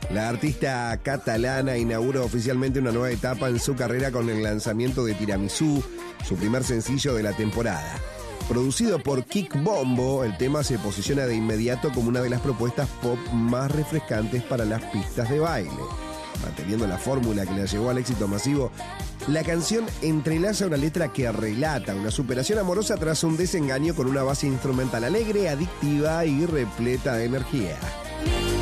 La artista catalana inaugura oficialmente una nueva etapa en su carrera con el lanzamiento de Tiramisú, su primer sencillo de la temporada. Producido por Kick Bombo, el tema se posiciona de inmediato como una de las propuestas pop más refrescantes para las pistas de baile. Manteniendo la fórmula que la llevó al éxito masivo, la canción entrelaza una letra que relata una superación amorosa tras un desengaño con una base instrumental alegre, adictiva y repleta de energía.